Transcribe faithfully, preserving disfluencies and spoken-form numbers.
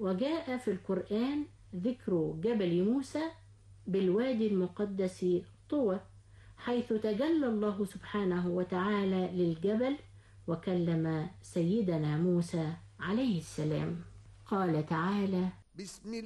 وجاء في القرآن ذكر جبل موسى بالوادي المقدس طوى، حيث تجلى الله سبحانه وتعالى للجبل وكلم سيدنا موسى عليه السلام. قال تعالى: بسم